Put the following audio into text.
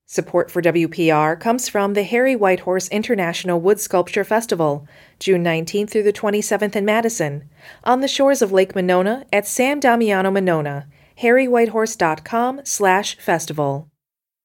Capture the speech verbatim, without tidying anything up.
Support for W P R comes from the Harry Whitehorse International Wood Sculpture Festival, June nineteenth through the twenty-seventh in Madison, on the shores of Lake Monona at San Damiano Monona, harry whitehorse dot com slash festival.